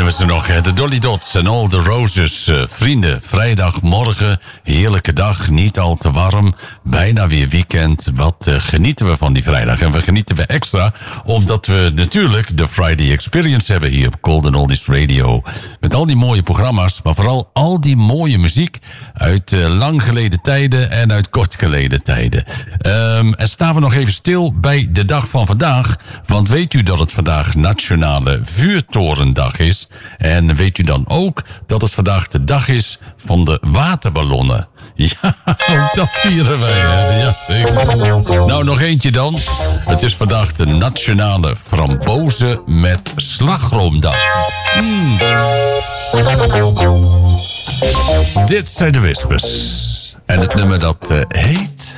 hebben ze nog, hè? De Dolly Dots en All the Roses. Vrienden, vrijdagmorgen, heerlijke dag, niet al te warm. Bijna weer weekend. Wat genieten we van die vrijdag. En we genieten we extra, omdat we natuurlijk de Friday Experience hebben hier op Golden Oldies Radio. Met al die mooie programma's, maar vooral al die mooie muziek uit lang geleden tijden en uit kort geleden tijden. En staan we nog even stil bij de dag van vandaag. Want weet u dat het vandaag Nationale Vuurtorendag is? En weet u dan ook dat het vandaag de dag is van de waterballonnen? Ja, ook dat vieren wij, hè? Ja, zeker. Nou, nog eentje dan. Het is vandaag de Nationale Frambozen met Slagroomdag. Dit zijn de Whispers. En het nummer dat heet...